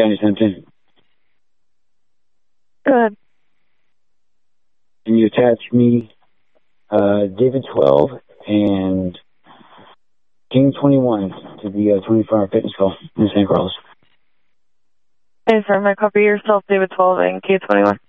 Johnny Simpson. Go ahead. Can you attach me David 12 and King 21 to the 24-hour fitness call in San Carlos? Hey, sir, may I copy yourself, David 12 and K21?